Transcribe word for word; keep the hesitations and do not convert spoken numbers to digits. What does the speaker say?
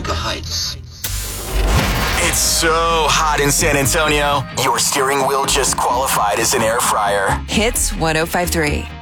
Toluca Heights. It's so hot in San Antonio. Your steering wheel just qualified as an air fryer. Hits one oh five point three.